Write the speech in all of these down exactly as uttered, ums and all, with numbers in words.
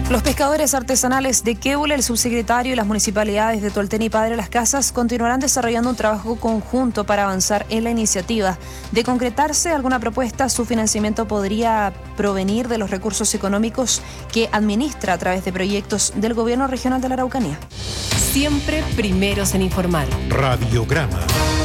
Los pescadores artesanales de Quévula, el subsecretario y las municipalidades de Tolten y Padre Las Casas continuarán desarrollando un trabajo conjunto para avanzar en la iniciativa. De concretarse alguna propuesta, su financiamiento podría provenir de los recursos económicos que administra a través de proyectos del Gobierno Regional de la Araucanía. Siempre primeros en informar. Radiograma.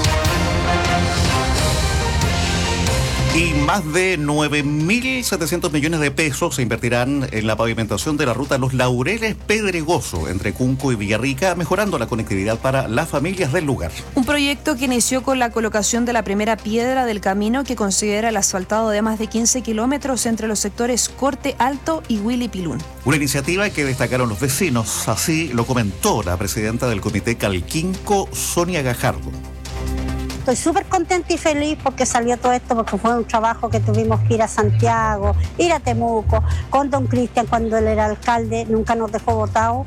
Y más de nueve mil setecientos millones de pesos se invertirán en la pavimentación de la ruta Los Laureles-Pedregoso entre Cunco y Villarrica, mejorando la conectividad para las familias del lugar. Un proyecto que inició con la colocación de la primera piedra del camino que considera el asfaltado de más de quince kilómetros entre los sectores Corte Alto y Willy Pilún. Una iniciativa que destacaron los vecinos, así lo comentó la presidenta del Comité Calquinco, Sonia Gajardo. Estoy súper contenta y feliz porque salió todo esto, porque fue un trabajo que tuvimos que ir a Santiago, ir a Temuco, con don Cristian cuando él era alcalde, nunca nos dejó botados.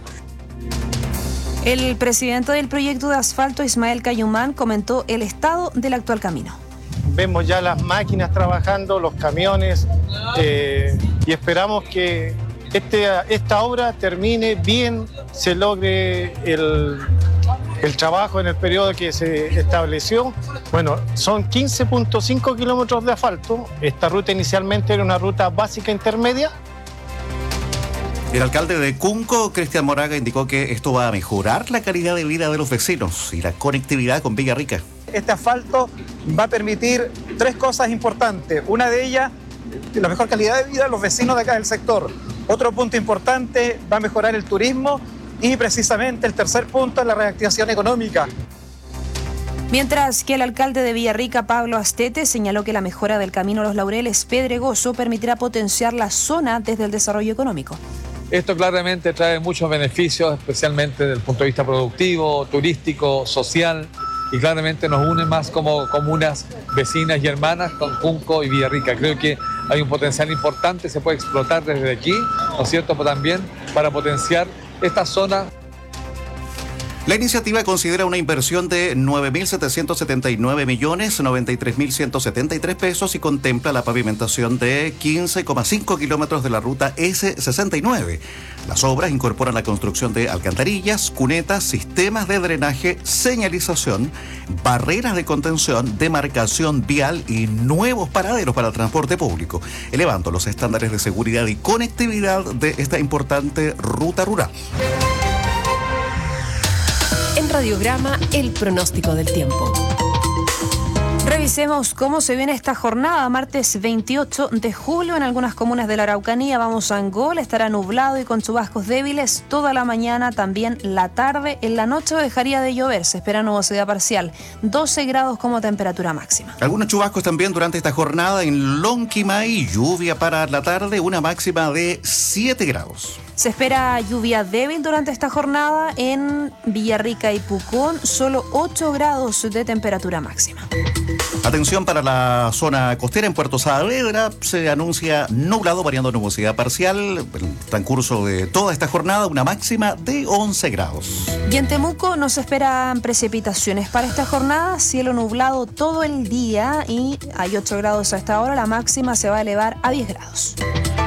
El presidente del proyecto de asfalto, Ismael Cayumán, comentó el estado del actual camino. Vemos ya las máquinas trabajando, los camiones, eh, y esperamos que este, esta obra termine bien, se logre el... el trabajo en el periodo que se estableció. Bueno, son quince punto cinco kilómetros de asfalto. Esta ruta inicialmente era una ruta básica intermedia. El alcalde de Cunco, Cristian Moraga, indicó que esto va a mejorar la calidad de vida de los vecinos y la conectividad con Villarrica. Este asfalto va a permitir tres cosas importantes. Una de ellas, la mejor calidad de vida de los vecinos de acá del sector. Otro punto importante, va a mejorar el turismo. Y precisamente el tercer punto es la reactivación económica. Mientras que el alcalde de Villarrica, Pablo Astete, señaló que la mejora del camino Los Laureles-Pedregoso permitirá potenciar la zona desde el desarrollo económico. Esto claramente trae muchos beneficios, especialmente desde el punto de vista productivo, turístico, social, y claramente nos une más como comunas vecinas y hermanas con Cunco y Villarrica. Creo que hay un potencial importante, se puede explotar desde aquí, ¿no es cierto?, pero también para potenciar esta zona. La iniciativa considera una inversión de nueve mil setecientos setenta y nueve millones noventa y tres mil ciento setenta y tres pesos y contempla la pavimentación de quince coma cinco kilómetros de la ruta ese sesenta y nueve. Las obras incorporan la construcción de alcantarillas, cunetas, sistemas de drenaje, señalización, barreras de contención, demarcación vial y nuevos paraderos para el transporte público, elevando los estándares de seguridad y conectividad de esta importante ruta rural. En Radiograma, el pronóstico del tiempo. Revisemos cómo se viene esta jornada, martes veintiocho de julio en algunas comunas de la Araucanía. Vamos a Angol, estará nublado y con chubascos débiles toda la mañana, también la tarde. En la noche dejaría de llover, se espera nubosidad parcial, doce grados como temperatura máxima. Algunos chubascos también durante esta jornada en Lonquimay, lluvia para la tarde, una máxima de siete grados. Se espera lluvia débil durante esta jornada en Villarrica y Pucón, solo ocho grados de temperatura máxima. Atención para la zona costera en Puerto Saavedra, se anuncia nublado, variando nubosidad parcial. En el transcurso de toda esta jornada, una máxima de once grados. Y en Temuco no se esperan precipitaciones para esta jornada, cielo nublado todo el día y hay ocho grados a esta hora, la máxima se va a elevar a diez grados.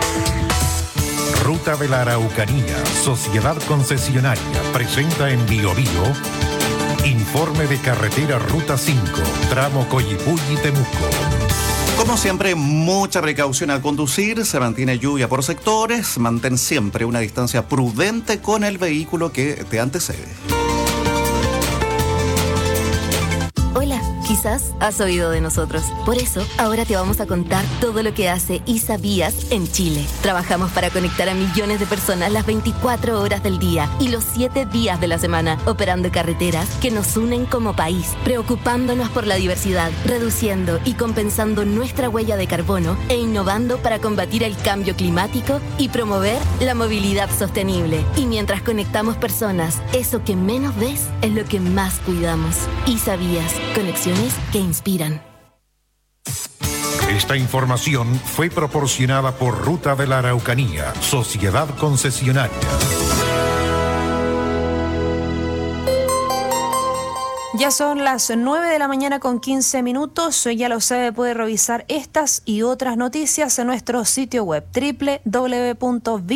Ruta de la Araucanía, Sociedad Concesionaria, presenta en Bio Bio informe de carretera Ruta cinco, tramo Coyipulli-Temuco. Como siempre, mucha precaución al conducir, se mantiene lluvia por sectores, mantén siempre una distancia prudente con el vehículo que te antecede. Hola, quizás has oído de nosotros. Por eso, ahora te vamos a contar todo lo que hace ISA Vías en Chile. Trabajamos para conectar a millones de personas las veinticuatro horas del día y los siete días de la semana, operando carreteras que nos unen como país, preocupándonos por la diversidad, reduciendo y compensando nuestra huella de carbono e innovando para combatir el cambio climático y promover la movilidad sostenible. Y mientras conectamos personas, eso que menos ves es lo que más cuidamos. ISA Vías. Conexiones que inspiran. Esta información fue proporcionada por Ruta de la Araucanía, Sociedad Concesionaria. Ya son las nueve de la mañana con quince minutos. Ya lo sabe, puede revisar estas y otras noticias en nuestro sitio web doble u doble u doble u punto